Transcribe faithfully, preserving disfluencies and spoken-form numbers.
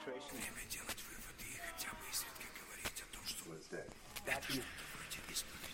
Время делать выводы и хотя бы изредка говорить о том, что что-то вроде испытания.